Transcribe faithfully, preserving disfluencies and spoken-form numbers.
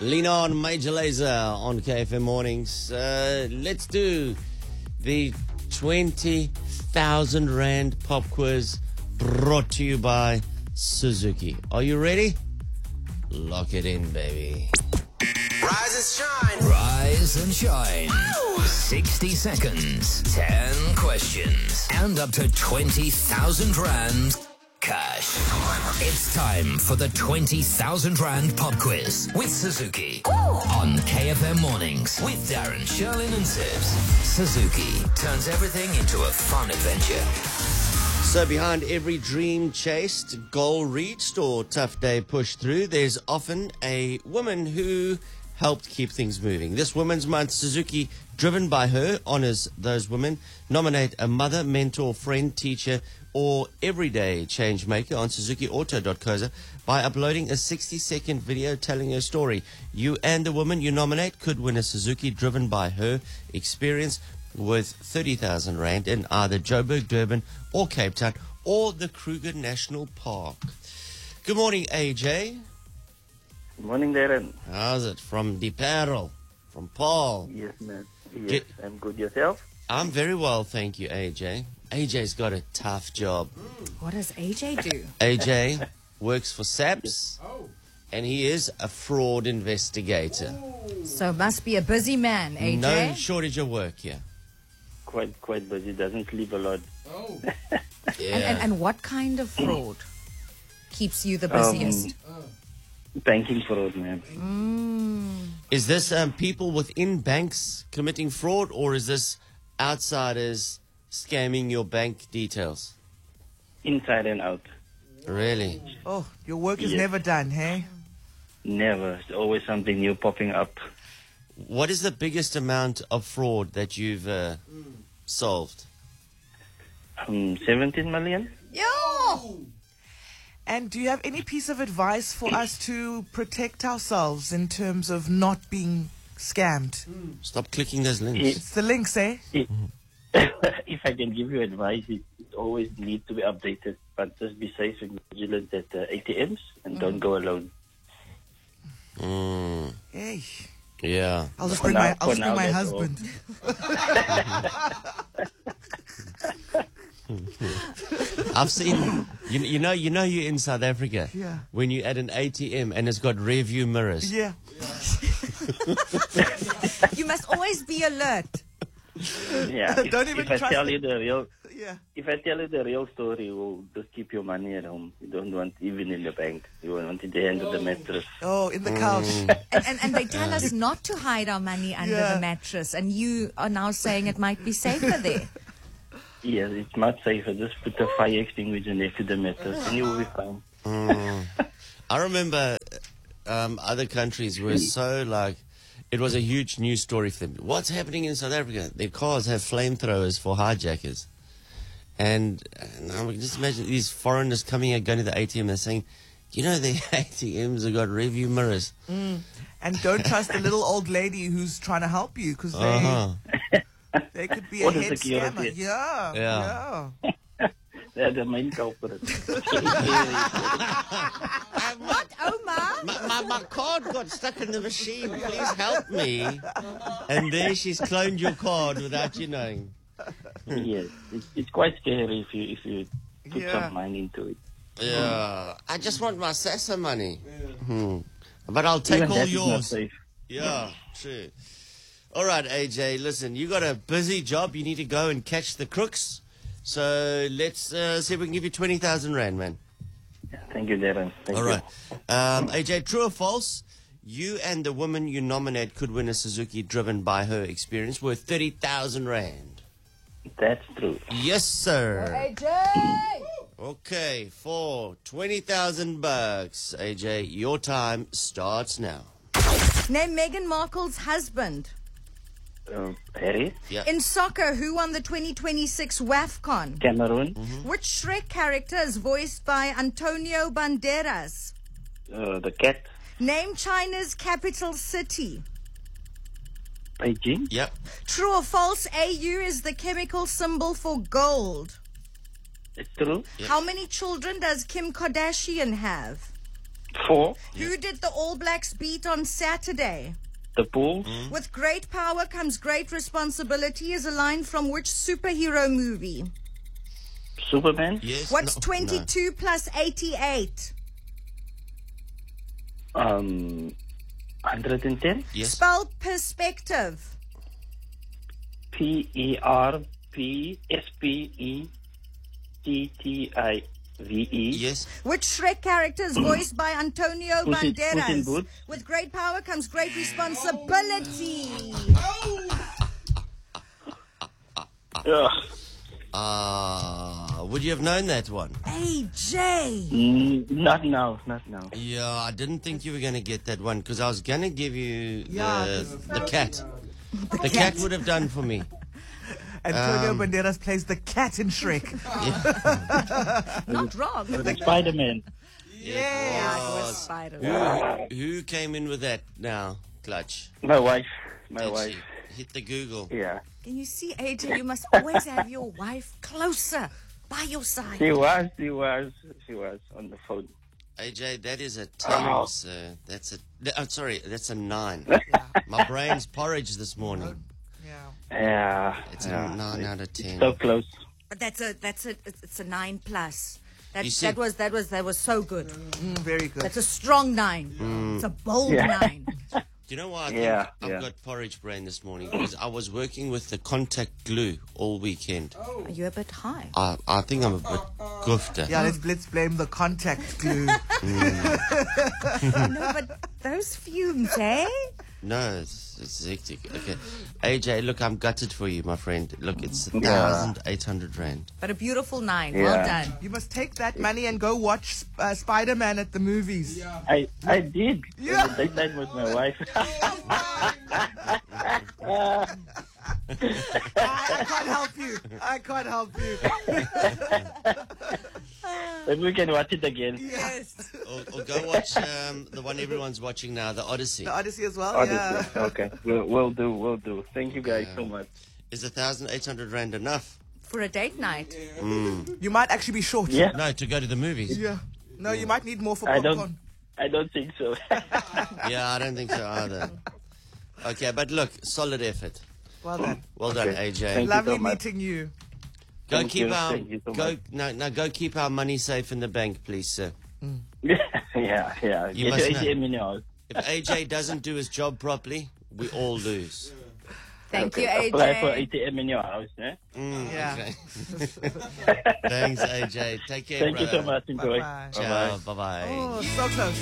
Lean on, Major Lazer on K F M Mornings. Uh, let's do the twenty thousand Rand pop quiz brought to you by Suzuki. Are you ready? Lock it in, baby. Rise and shine. Rise and shine. Ow! sixty seconds, ten questions, and up to twenty thousand Rand cash. It's time for the twenty thousand Rand pop quiz with Suzuki. Ooh. On K F M Mornings with Darren, Sherlyn and Sibs. Suzuki turns everything into a fun adventure. So behind every dream chased, goal reached, or tough day pushed through, there's often a woman who helped keep things moving. This Women's Month, Suzuki, driven by her, honors those women. Nominate a mother, mentor, friend, teacher, or everyday change maker on suzuki auto dot co za by uploading a sixty second video telling her story. You and the woman you nominate could win a Suzuki driven by her experience worth thirty thousand Rand in either Joburg, Durban, or Cape Town, or the Kruger National Park. Good morning, A J. Good morning, Darren. How's it? From Die Parel, from Paul. Yes, man. Yes, Get- I'm good. Yourself? I'm very well, thank you, A J. A J's got a tough job. What does A J do? A J works for SAPS, and he is a fraud investigator. So must be a busy man, A J. No shortage of work here. Quite, quite busy. Doesn't sleep a lot. Yeah. and, and, and what kind of fraud keeps you the busiest? Um, banking fraud, man. Mm. Is this um, people within banks committing fraud, or is this outsiders scamming your bank details? Inside and out. Really? Oh, your work is Yes. never done, hey? Never. There's always something new popping up. What is the biggest amount of fraud that you've uh, solved? Um, seventeen million? Yo! And do you have any piece of advice for us to protect ourselves in terms of not being scammed? Stop clicking those links. It's the links, eh? If, if I can give you advice, it, it always needs to be updated. But just be safe and vigilant at uh, A T Ms and don't go alone. Mm, Hey, yeah. I'll just For bring now- my, I'll for just now, bring my that's all. husband. I've seen, you, you know, you know you're in South Africa. Yeah. When you're at an A T M and it's got rear view mirrors. Yeah. You must always be alert. Yeah. If, Don't even if I trust tell it. you the real, Yeah. if I tell you the real story, we'll just keep your money at home. You don't want even in the bank. You want it under the mattress. Oh, in the couch. And, and, and they tell us not to hide our money under Yeah. the mattress. And you are now saying it might be safer there. Yes, it's much safer. Just put a fire extinguisher next to the mattress and you will be fine. Mm. I remember um, other countries were so like, it was a huge news story for them. What's happening in South Africa? Their cars have flamethrowers for hijackers. And, and I would just imagine these foreigners coming and going to the A T M and saying, you know, the A T Ms have got rear view mirrors. Mm. And don't trust the little old lady who's trying to help you because they, Uh-huh. they could be a Or the head security. scammer. Yeah. Yeah. Yeah. They're the main culprit. What, Omar? My, my, my card got stuck in the machine. Please help me. And there she's cloned your card without you knowing. Yes, it's, it's quite scary if you if you put Yeah. some mind into it. Yeah. I just want my SASSA money. Hmm. But I'll take Even all that is not yours. safe. Yeah, true. All right, A J, listen, you got a busy job. You need to go and catch the crooks. So let's uh, see if we can give you twenty thousand Rand, man. Thank you, Darren. Thank All you. right. Um, A J, true or false? You and the woman you nominate could win a Suzuki driven by her experience worth thirty thousand Rand. That's true. Yes, sir. A J! Okay, for twenty thousand bucks, A J, your time starts now. Name Meghan Markle's husband. Uh, Harry, Yeah. In soccer, who won the twenty twenty-six WAFCON? Cameroon, Which Shrek character is voiced by Antonio Banderas? uh, the cat, Name China's capital city. Beijing, Yep. True or false, A U is the chemical symbol for gold. it's true. Yep. How many children does Kim Kardashian have? Four. Who did the All Blacks beat on Saturday? The Bulls. With great power comes great responsibility is a line from which superhero movie? Superman. Yes. What's no, twenty-two plus eighty-eight? Um, one hundred ten. No. Yes. Spell perspective. P E R P S P E T T I V E. Yes. Which Shrek character is voiced by Antonio Puss in- Puss in Banderas? Boots. With great power comes great responsibility. Ugh. Ah, would you have known that one? A J. Mm, not now. Not now. Yeah, I didn't think you were going to get that one because I was going to give you Yeah, the, the cat. The cat would have done for me. Antonio Um, Banderas plays the cat in Shrek. Not wrong. The Spider-Man. Yeah, it was Spider-Man. Who, who came in with that now, Clutch? My wife. My Did wife. she? Hit the Google. Yeah. Can you see, A J, you must always have your wife closer by your side. She was. She was. She was on the phone. A J, that is a ten, Oh. sir. That's a. I'm sorry, that's a nine. My brain's porridge this morning. Yeah. Yeah. It's yeah. a nine out of ten. So close. But that's a that's a it's a nine plus. That You see- that was that was that was so good. Mm, very good. That's a strong nine. It's a bold Yeah. nine. Do you know why I Yeah, think I've yeah. got porridge brain this morning? Because I was working with the contact glue all weekend. Are you a bit high? I, I think I'm a bit goofed. Yeah, let's, let's blame the contact glue. No, but those fumes, eh? No, it's, it's hectic. Okay. A J, look, I'm gutted for you, my friend. Look, it's one Yeah. thousand eight hundred rand. But a beautiful nine. Well Yeah. done. You must take that money and go watch uh, Spider-Man at the movies. I I did. Yeah. The date night with my wife. I can't help you. I can't help you. But we can watch it again. Yes. Or, or go watch um, the one everyone's watching now, The Odyssey. The Odyssey as well. Honestly. Yeah. Okay. We'll, we'll do. We'll do. Thank you guys so much. Is one thousand eight hundred rand enough? For a date night. You might actually be short. Yeah. No, to go to the movies. Yeah. No, you might need more for I popcorn. don't. I don't think so. Yeah, I don't think so either. Okay, but look, solid effort. Well done. Well done, Okay. A J. Thank you Lovely so much. meeting you. Go Thank keep you, our thank you so go much. no no go keep our money safe in the bank, please, sir. yeah. Yeah. You Get must your know. A T M in your house. If A J doesn't do his job properly, we all lose. Thank Okay. you, A Apply for J. A T M in your house. Eh? Mm, Yeah. okay. Thanks, A J. Take care, Thank you brother. so much. Enjoy. Bye-bye. Ciao. Bye bye. Oh, so close.